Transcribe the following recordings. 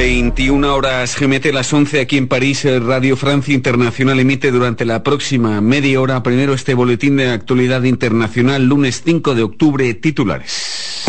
21 horas GMT, las 11 aquí en París. Radio Francia Internacional emite durante la próxima media hora primero este boletín de actualidad internacional, lunes 5 de octubre, titulares.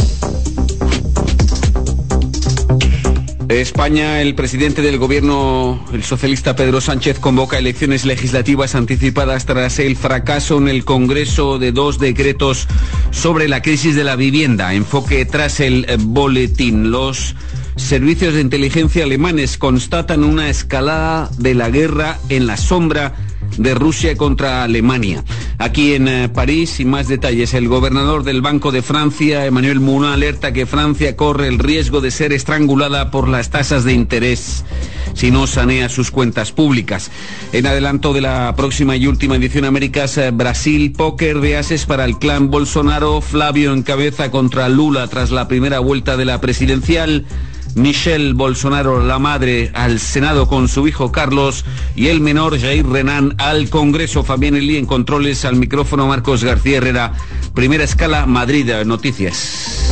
España, el presidente del gobierno, el socialista Pedro Sánchez, convoca elecciones legislativas anticipadas tras el fracaso en el Congreso de 2 decretos sobre la crisis de la vivienda. Enfoque tras el boletín. Los servicios de inteligencia alemanes constatan una escalada de la guerra en la sombra de Rusia contra Alemania. Aquí en París, y más detalles, el gobernador del Banco de Francia, Emmanuel Moulin, alerta que Francia corre el riesgo de ser estrangulada por las tasas de interés si no sanea sus cuentas públicas. En adelanto de la próxima y última edición Américas, Brasil, póker de ases para el clan Bolsonaro. Flavio encabeza contra Lula tras la primera vuelta de la presidencial. Michelle Bolsonaro, la madre, al Senado con su hijo Carlos, y el menor Jair Renan al Congreso. Fabián Elí en controles, al micrófono Marcos García Herrera. Primera escala, Madrid, noticias.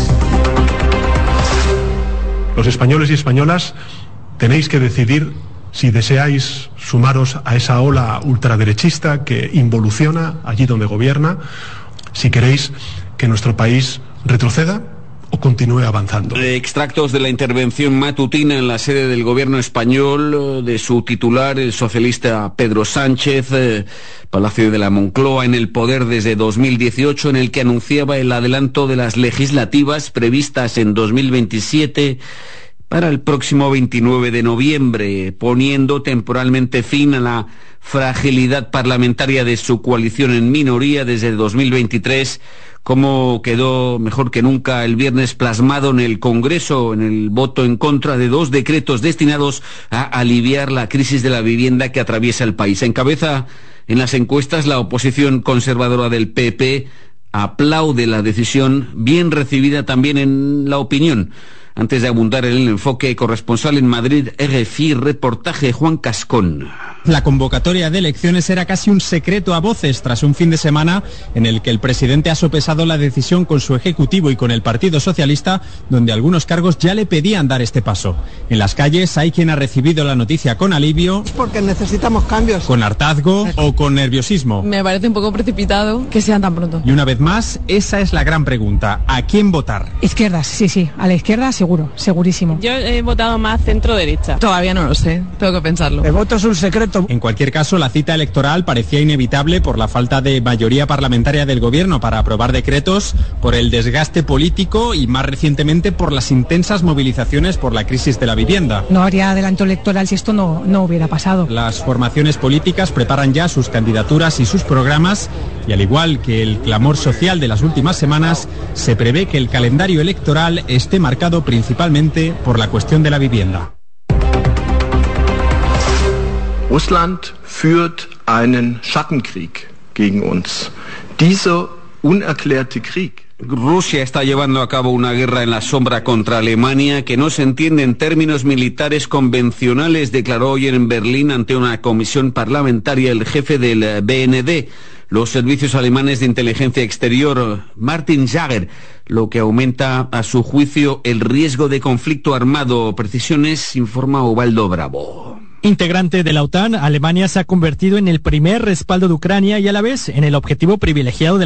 Los españoles y españolas tenéis que decidir si deseáis sumaros a esa ola ultraderechista que involuciona allí donde gobierna, si queréis que nuestro país retroceda o continúe avanzando. Extractos de la intervención matutina en la sede del gobierno español de su titular, el socialista Pedro Sánchez, Palacio de la Moncloa, en el poder desde 2018, en el que anunciaba el adelanto de las legislativas previstas en 2027 para el próximo 29 de noviembre, poniendo temporalmente fin a la fragilidad parlamentaria de su coalición en minoría desde 2023, como quedó mejor que nunca el viernes plasmado en el Congreso, en el voto en contra de 2 decretos destinados a aliviar la crisis de la vivienda que atraviesa el país. Encabeza en las encuestas la oposición conservadora del PP, aplaude la decisión, bien recibida también en la opinión. Antes de abundar en el enfoque, corresponsal en Madrid, RFI, reportaje Juan Cascón. La convocatoria de elecciones era casi un secreto a voces tras un fin de semana en el que el presidente ha sopesado la decisión con su ejecutivo y con el Partido Socialista, donde algunos cargos ya le pedían dar este paso. En las calles hay quien ha recibido la noticia con alivio, porque necesitamos cambios, con hartazgo o con nerviosismo. Me parece un poco precipitado que sean tan pronto. Y una vez más, esa es la gran pregunta: ¿a quién votar? Izquierdas, sí, a la izquierda seguro, segurísimo. Yo he votado más centro-derecha. Todavía no lo sé, tengo que pensarlo. El voto es un secreto. En cualquier caso, la cita electoral parecía inevitable por la falta de mayoría parlamentaria del gobierno para aprobar decretos, por el desgaste político y, más recientemente, por las intensas movilizaciones por la crisis de la vivienda. No habría adelanto electoral si esto no hubiera pasado. Las formaciones políticas preparan ya sus candidaturas y sus programas, y al igual que el clamor social de las últimas semanas, se prevé que el calendario electoral esté marcado principalmente por la cuestión de la vivienda. Russland führt einen Schattenkrieg gegen uns. Dieser unerklärte Krieg. Rusia está llevando a cabo una guerra en la sombra contra Alemania que no se entiende en términos militares convencionales, declaró hoy en Berlín ante una comisión parlamentaria el jefe del BND, los servicios alemanes de inteligencia exterior, Martin Jager, lo que aumenta a su juicio el riesgo de conflicto armado. Precisiones, informa Ubaldo Bravo. Integrante de la OTAN, Alemania se ha convertido en el primer respaldo de Ucrania y a la vez en el objetivo privilegiado de